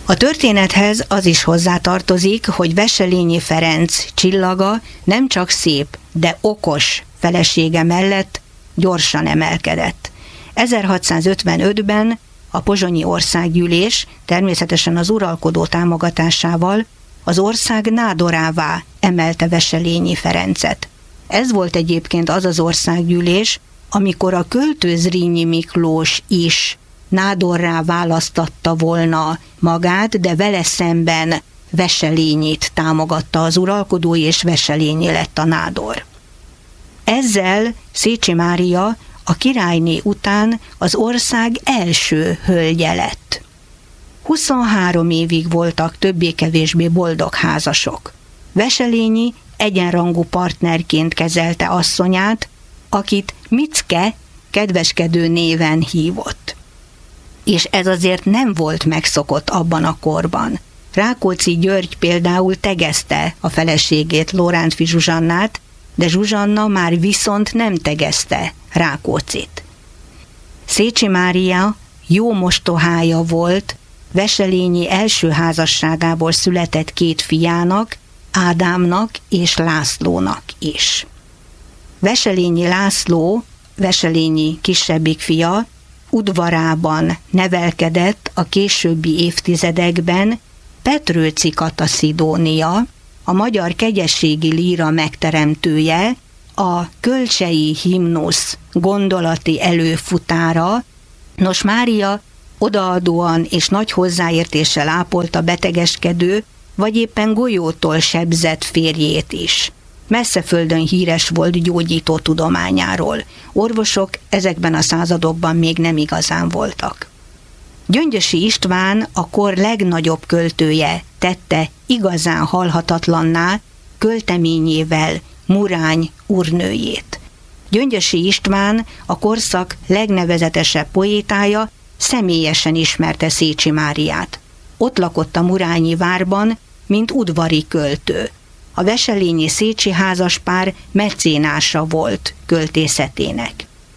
A történethez az is hozzátartozik, hogy Wesselényi Ferenc csillaga nem csak szép, de okos felesége mellett gyorsan emelkedett. 1655-ben a pozsonyi országgyűlés természetesen az uralkodó támogatásával az ország nádorává emelte Wesselényi Ferencet. Ez volt egyébként az az országgyűlés, amikor a költő Zrínyi Miklós is nádorrá választatta volna magát, de vele szemben Wesselényit támogatta az uralkodó, és Wesselényi lett a nádor. Ezzel Széchy Mária a királyné után az ország első hölgye lett. 23 évig voltak többé-kevésbé boldog házasok. Wesselényi egyenrangú partnerként kezelte asszonyát, akit Micke kedveskedő néven hívott. És ez azért nem volt megszokott abban a korban. Rákóczi György például tegezte a feleségét, Lorántffy Zsuzsannát, de Zsuzsanna már viszont nem tegezte Rákóczit. Széchy Mária jó mostohája volt Wesselényi első házasságából született 2 fiának, Ádámnak és Lászlónak is. Wesselényi László, Wesselényi kisebbik fia, udvarában nevelkedett a későbbi évtizedekben Petrőczy Kata Szidónia, a magyar kegyességi líra megteremtője, a kölcsei himnusz gondolati előfutára. Nos, Mária odaadóan és nagy hozzáértéssel ápolta betegeskedő, vagy éppen golyótól sebzett férjét is. Messzeföldön híres volt gyógyító tudományáról. Orvosok ezekben a századokban még nem igazán voltak. Gyöngyösi István, a kor legnagyobb költője, tette igazán halhatatlanná költeményével Murány úrnőjét. Gyöngyösi István, a korszak legnevezetesebb poétája, személyesen ismerte Széchy Máriát. Ott lakott a murányi várban, mint udvari költő. A wesselényi Széchy házaspár mecénása volt költészetének.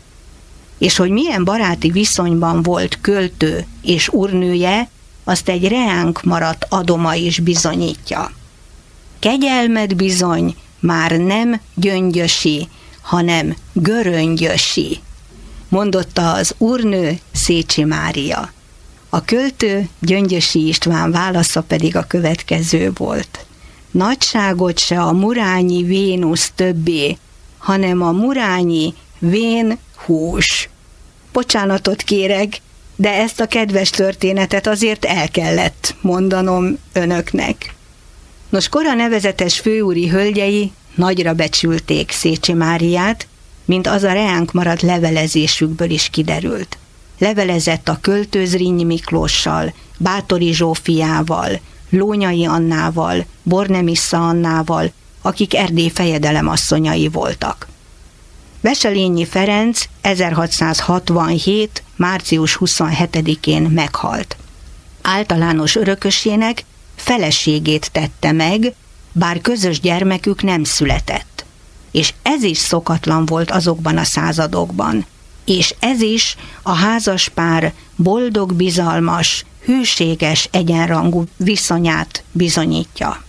És hogy milyen baráti viszonyban volt költő és úrnője, azt egy reánk maradt adoma is bizonyítja. Kegyelmed bizony már nem Gyöngyösi, hanem Göröngyösi, mondotta az úrnő Széchy Mária. A költő Gyöngyösi István válasza pedig a következő volt. Nagyságot se a murányi Vénusz többé, hanem a murányi vén hús. Bocsánatot kérek, de ezt a kedves történetet azért el kellett mondanom önöknek. Nos, kora nevezetes főúri hölgyei nagyra becsülték Széchy Máriát, mint az a reánk maradt levelezésükből is kiderült. Levelezett a költő Zrínyi Miklóssal, Báthori Zsófiával, Lónyai Annával, Bornemissza Annával, akik Erdély fejedelemasszonyai voltak. Wesselényi Ferenc 1667. március 27-én meghalt. Általános örökösének feleségét tette meg, bár közös gyermekük nem született. És ez is szokatlan volt azokban a századokban. És ez is a házaspár boldog, bizalmas, hűséges, egyenrangú viszonyát bizonyítja.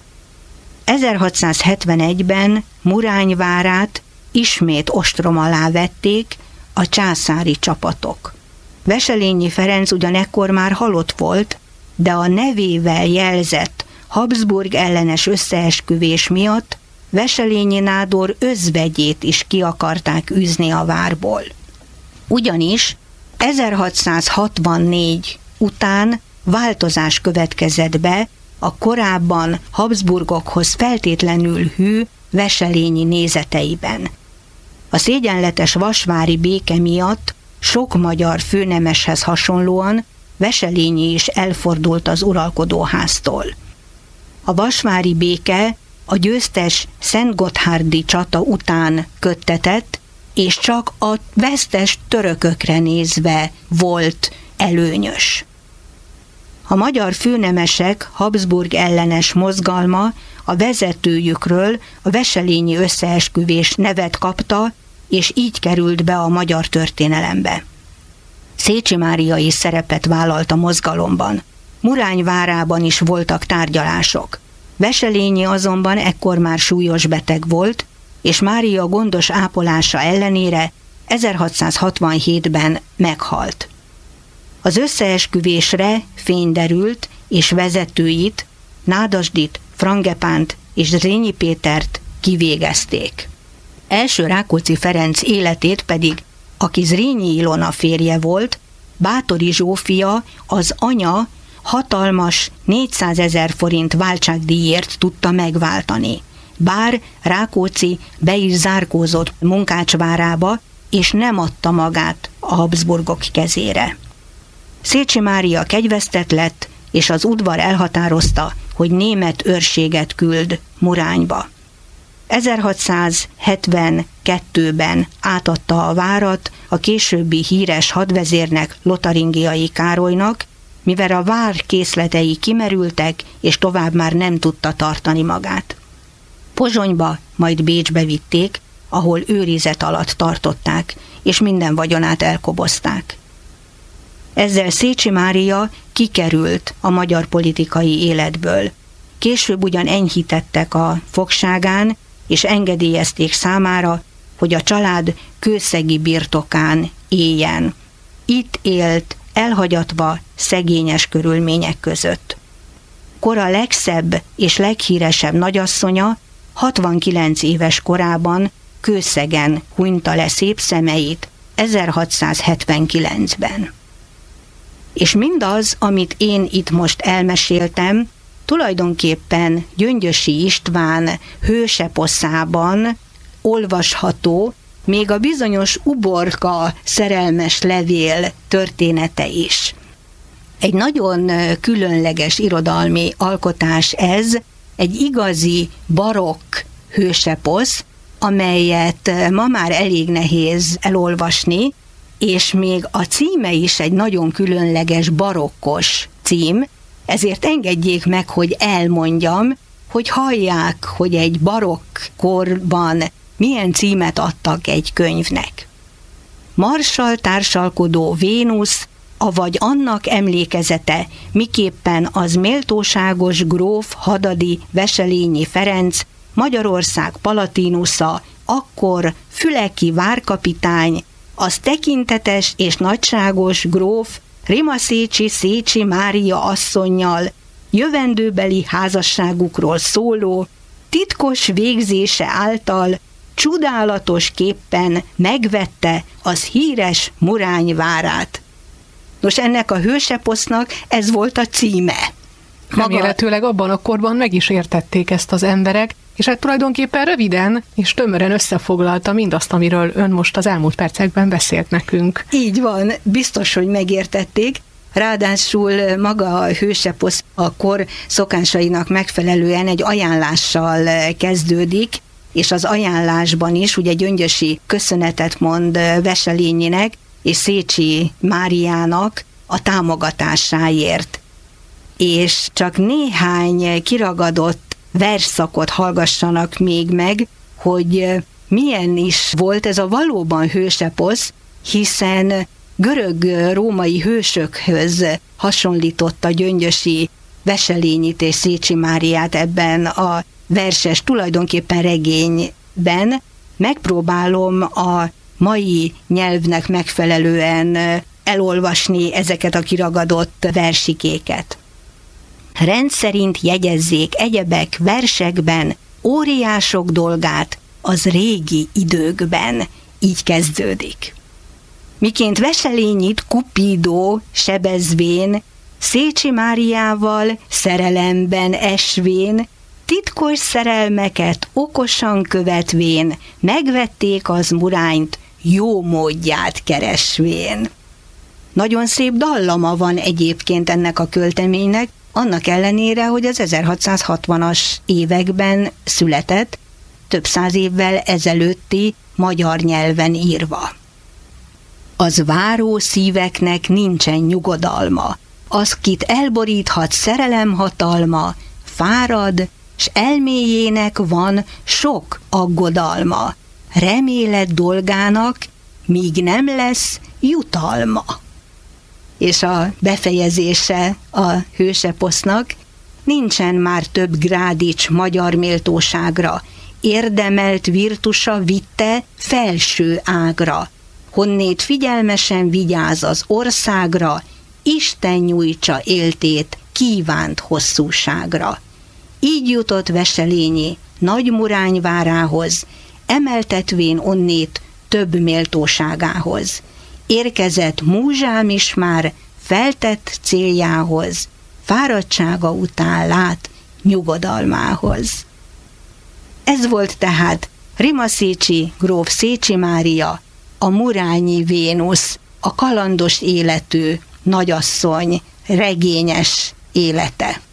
1671-ben Murányvárát ismét ostrom alá vették a császári csapatok. Wesselényi Ferenc ugyanekkor már halott volt, de a nevével jelzett Habsburg ellenes összeesküvés miatt Wesselényi nádor özvegyét is ki akarták űzni a várból. Ugyanis 1664 után változás következett be a korábban Habsburgokhoz feltétlenül hű Wesselényi nézeteiben. A szégyenletes vasvári béke miatt sok magyar főnemeshez hasonlóan Wesselényi is elfordult az uralkodóháztól. A vasvári béke a győztes szentgotthárdi csata után köttetett, és csak a vesztes törökökre nézve volt előnyös. A magyar főnemesek Habsburg ellenes mozgalma a vezetőjükről a wesselényi összeesküvés nevet kapta, és így került be a magyar történelembe. Széchy Mária is szerepet vállalt a mozgalomban. Murány várában is voltak tárgyalások. Wesselényi azonban ekkor már súlyos beteg volt, és Mária gondos ápolása ellenére 1667-ben meghalt. Az összeesküvésre fény derült, és vezetőit, Nádasdyt, Frangepánt és Zrínyi Pétert kivégezték. Első Rákóczi Ferenc életét pedig, aki Zrínyi Ilona férje volt, Báthori Zsófia, az anya hatalmas 400 000 forint váltságdíjért tudta megváltani. Bár Rákóczi be is zárkózott Munkácsvárába, és nem adta magát a Habsburgok kezére. Széchy Mária kegyvesztett lett, és az udvar elhatározta, hogy német őrséget küld Murányba. 1672-ben átadta a várat a későbbi híres hadvezérnek, Lotaringiai Károlynak, mivel a vár készletei kimerültek, és tovább már nem tudta tartani magát. Pozsonyba, majd Bécsbe vitték, ahol őrizet alatt tartották, és minden vagyonát elkobozták. Ezzel Széchy Mária kikerült a magyar politikai életből. Később ugyan enyhítettek a fogságán, és engedélyezték számára, hogy a család kőszegi birtokán éljen. Itt élt, elhagyatva, szegényes körülmények között. Kora legszebb és leghíresebb nagyasszonya 69 éves korában Kőszegen hunyta le szép szemeit 1679-ben. És mindaz, amit én itt most elmeséltem, tulajdonképpen Gyöngyösi István hőseposzában olvasható, még a bizonyos uborka szerelmes levél története is. Egy nagyon különleges irodalmi alkotás ez, egy igazi barokk hőseposz, amelyet ma már elég nehéz elolvasni, és még a címe is egy nagyon különleges barokkos cím, ezért engedjék meg, hogy elmondjam, hogy hallják, hogy egy barokk korban milyen címet adtak egy könyvnek. Marsal társalkodó Vénusz, avagy annak emlékezete, miképpen az méltóságos gróf Hadady Wesselényi Ferenc, Magyarország Palatinusza, akkor füleki várkapitány, az tekintetes és nagyságos gróf Rimaszécsi Széchy Mária asszonnyal jövendőbeli házasságukról szóló, titkos végzése által csodálatos képpen megvette az híres Murány várát. Nos, ennek a hőseposznak ez volt a címe. Remélhetőleg abban a korban meg is értették ezt az emberek, és hát tulajdonképpen röviden és tömören összefoglalta mindazt, amiről ön most az elmúlt percekben beszélt nekünk. Így van, biztos, hogy megértették. Ráadásul maga a hőseposz a kor szokásainak megfelelően egy ajánlással kezdődik, és az ajánlásban is ugye Gyöngyösi köszönetet mond Wesselényinek és Széchy Máriának a támogatásáért. És csak néhány kiragadott versszakot hallgassanak még meg, hogy milyen is volt ez a valóban hőseposz, hiszen görög-római hősökhöz hasonlította Gyöngyösi Wesselényit és Széchy Máriát ebben a verses, tulajdonképpen regényben. Megpróbálom a mai nyelvnek megfelelően elolvasni ezeket a kiragadott versikéket. Rendszerint jegyezzék egyebek versekben óriások dolgát az régi időkben, így kezdődik. Miként Wesselényit Cupido sebezvén, Széchy Máriával szerelemben esvén, titkos szerelmeket okosan követvén, megvették az Murányt, jó módját keresvén. Nagyon szép dallama van egyébként ennek a költeménynek, annak ellenére, hogy az 1660-as években született, több száz évvel ezelőtti magyar nyelven írva. Az váró szíveknek nincsen nyugodalma, az, kit elboríthat szerelem hatalma, fárad, s elméjének van sok aggodalma, remélet dolgának, míg nem lesz jutalma. és a befejezése a hőseposznak: nincsen már több Grádics magyar méltóságra, érdemelt virtusa vitte felső ágra, honnét figyelmesen vigyáz az országra, Isten nyújtsa éltét kívánt hosszúságra. Így jutott Wesselényi Nagymurányvárához, emeltetvén onnét több méltóságához. Érkezett múzsám is már feltett céljához, fáradtsága után lát nyugodalmához. Ez volt tehát Rimaszécsi gróf Szécsi Mária, a Murányi Vénusz, a kalandos életű nagyasszony regényes élete.